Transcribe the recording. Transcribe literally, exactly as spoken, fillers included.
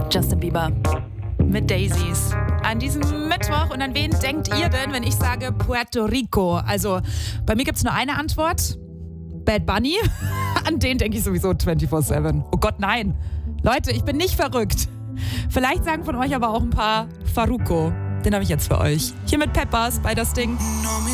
Justin Bieber mit Daisies. An diesem Mittwoch. Und an wen denkt ihr denn, wenn ich sage Puerto Rico? Also bei mir gibt es nur eine Antwort. Bad Bunny. An den denke ich sowieso vierundzwanzig sieben. Oh Gott, nein. Leute, ich bin nicht verrückt. Vielleicht sagen von euch aber auch ein paar Farruko. Den habe ich jetzt für euch. Hier mit Peppers bei das Ding.